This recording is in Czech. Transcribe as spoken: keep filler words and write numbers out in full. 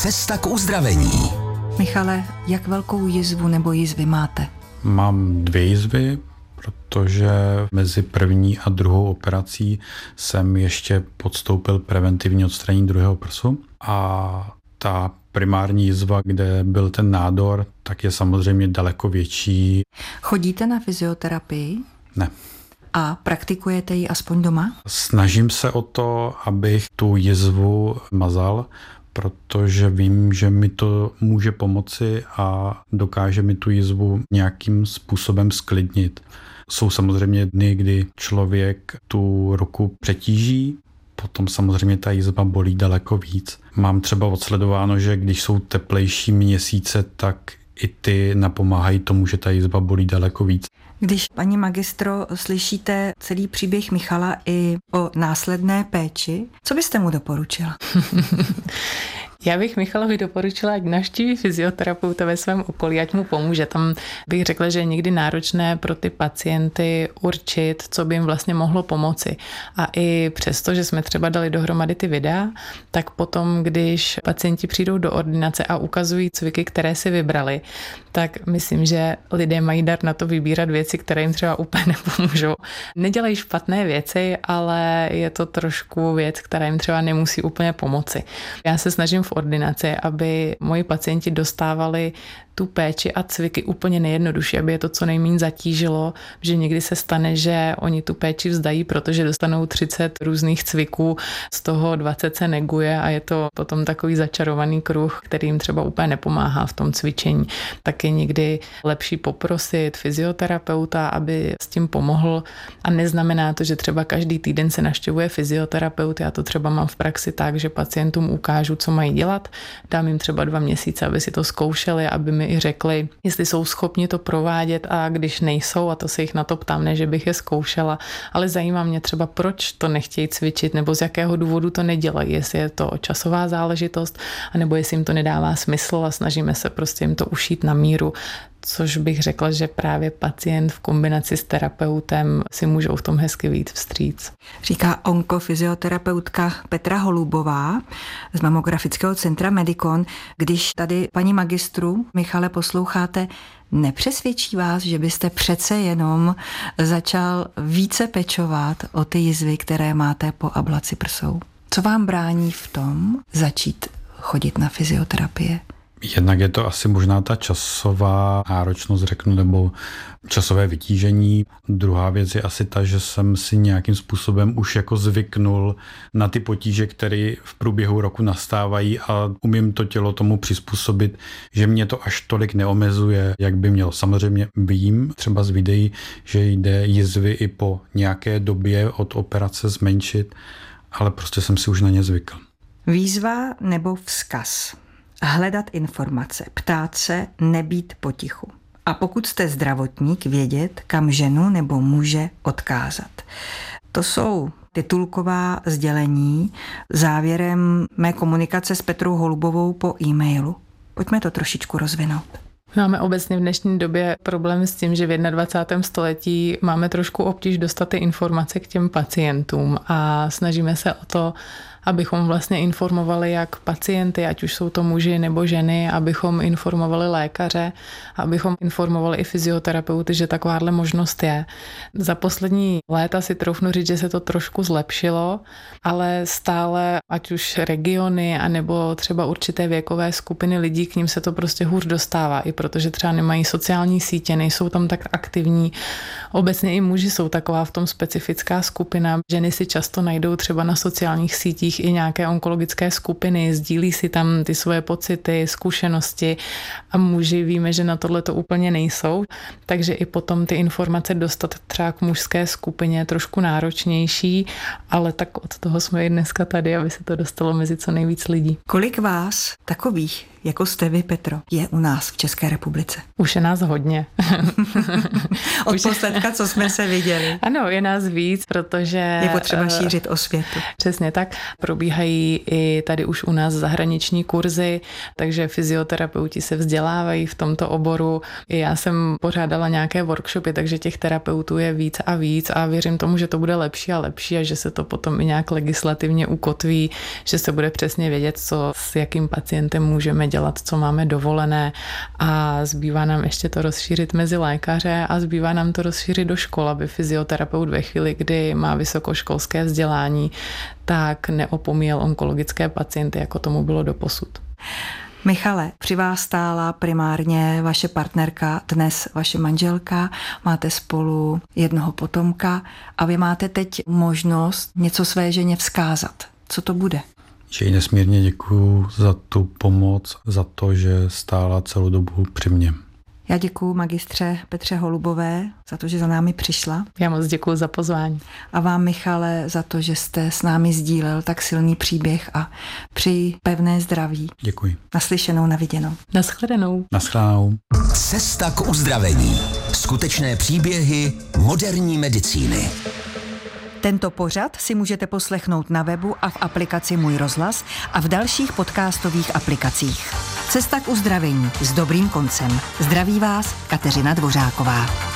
Cesta k uzdravení. Michale, jak velkou jizvu nebo jizvy máte? Mám dvě jizvy, protože mezi první a druhou operací jsem ještě podstoupil preventivní odstranění druhého prsu a ta primární jizva, kde byl ten nádor, tak je samozřejmě daleko větší. Chodíte na fyzioterapii? Ne. A praktikujete ji aspoň doma? Snažím se o to, abych tu jizvu mazal, protože vím, že mi to může pomoci a dokáže mi tu jizvu nějakým způsobem sklidnit. Jsou samozřejmě dny, kdy člověk tu ruku přetíží, potom samozřejmě ta jizva bolí daleko víc. Mám třeba odsledováno, že když jsou teplejší měsíce, tak i ty napomáhají tomu, že ta jizva bolí daleko víc. Když, paní magistro, slyšíte celý příběh Michala i o následné péči, co byste mu doporučila? Já bych Michalovi doporučila, ať navštíví fyzioterapeuta ve svém okolí, ať mu pomůže. Tam bych řekla, že je někdy náročné pro ty pacienty určit, co by jim vlastně mohlo pomoci. A i přesto, že jsme třeba dali dohromady ty videa, tak potom, když pacienti přijdou do ordinace a ukazují cviky, které si vybrali, tak myslím, že lidé mají dar na to vybírat věci, které jim třeba úplně nepomůžou. Nedělají špatné věci, ale je to trošku věc, která jim třeba nemusí úplně pomoci. Já se snažím v ordinaci, aby moji pacienti dostávali tu péči a cviky úplně nejjednodušší, aby je to co nejméně zatížilo, že někdy se stane, že oni tu péči vzdají, protože dostanou třicet různých cviků, z toho dvacet se neguje a je to potom takový začarovaný kruh, který jim třeba úplně nepomáhá v tom cvičení. Tak je někdy lepší poprosit fyzioterapeuta, aby s tím pomohl a neznamená to, že třeba každý týden se navštěvuje fyzioterapeut. Já to třeba mám v praxi tak, že pacientům ukážu, co mají dělat, dám jim třeba dva měsíce, aby si to zkoušeli, aby mi i řekli, jestli jsou schopni to provádět a když nejsou, a to se jich na to ptám, ne, že bych je zkoušela, ale zajímá mě třeba, proč to nechtějí cvičit nebo z jakého důvodu to nedělají, jestli je to časová záležitost, anebo jestli jim to nedává smysl a snažíme se prostě jim to ušít na míru, což bych řekla, že právě pacient v kombinaci s terapeutem si můžou v tom hezky vyjít vstříc. Říká onkofyzioterapeutka Petra Holubová z Mamografického centra Medikon. Když tady paní magistru Michale posloucháte, nepřesvědčí vás, že byste přece jenom začal více pečovat o ty jizvy, které máte po ablaci prsou? Co vám brání v tom začít chodit na fyzioterapie? Jednak je to asi možná ta časová náročnost, řeknu, nebo časové vytížení. Druhá věc je asi ta, že jsem si nějakým způsobem už jako zvyknul na ty potíže, které v průběhu roku nastávají a umím to tělo tomu přizpůsobit, že mě to až tolik neomezuje, jak by mělo. Samozřejmě vím třeba z videí, že jde jizvy i po nějaké době od operace zmenšit, ale prostě jsem si už na ně zvykl. Výzva nebo vzkaz? Hledat informace, ptát se, nebýt potichu. A pokud jste zdravotník, vědět, kam ženu nebo muže odkázat. To jsou titulková sdělení závěrem mé komunikace s Petrou Holubovou po e-mailu. Pojďme to trošičku rozvinout. Máme obecně v dnešní době problém s tím, že v dvacátém prvním století máme trošku obtíž dostat ty informace k těm pacientům a snažíme se o to, abychom vlastně informovali jak pacienty, ať už jsou to muži nebo ženy, abychom informovali lékaře, abychom informovali i fyzioterapeuty, že takováhle možnost je. Za poslední léta si troufnu říct, že se to trošku zlepšilo, ale stále ať už regiony, anebo třeba určité věkové skupiny lidí, k ním se to prostě hůř dostává, i protože třeba nemají sociální sítě, nejsou tam tak aktivní. Obecně i muži jsou taková v tom specifická skupina. Ženy si často najdou třeba na sociálních sítích i nějaké onkologické skupiny, sdílí si tam ty svoje pocity, zkušenosti a muži víme, že na tohle to úplně nejsou, takže i potom ty informace dostat třeba k mužské skupině je trošku náročnější, ale tak od toho jsme i dneska tady, aby se to dostalo mezi co nejvíc lidí. Kolik vás, takových, jako jste vy, Petro, je u nás v České republice? Už je nás hodně. Od posledka, co jsme se viděli. Ano, je nás víc, protože... Je potřeba šířit osvětu. Přesně tak. Probíhají i tady už u nás zahraniční kurzy, takže fyzioterapeuti se vzdělávají v tomto oboru. I já jsem pořádala nějaké workshopy, takže těch terapeutů je víc a víc a věřím tomu, že to bude lepší a lepší a že se to potom i nějak legislativně ukotví, že se bude přesně vědět, co s jakým pacientem můžeme dělat, co máme dovolené a zbývá nám ještě to rozšířit mezi lékaře a zbývá nám to rozšířit do škol, aby fyzioterapeut ve chvíli, kdy má vysokoškolské vzdělání, tak neopomíjel onkologické pacienty, jako tomu bylo doposud. Michale, při vás stála primárně vaše partnerka, dnes vaše manželka, máte spolu jednoho potomka a vy máte teď možnost něco své ženě vzkázat. Co to bude? Že jí nesmírně děkuju za tu pomoc, za to, že stála celou dobu při mně. Já děkuju magistře Petře Holubové za to, že za námi přišla. Já moc děkuju za pozvání. A vám, Michale, za to, že jste s námi sdílel tak silný příběh a přeji pevné zdraví. Děkuji. Naslyšenou, naviděnou. Naschledanou. Naschledanou. Cesta k uzdravení. Skutečné příběhy moderní medicíny. Tento pořad si můžete poslechnout na webu a v aplikaci Můj rozhlas a v dalších podcastových aplikacích. Cesta k uzdravení s dobrým koncem. Zdraví vás Kateřina Dvořáková.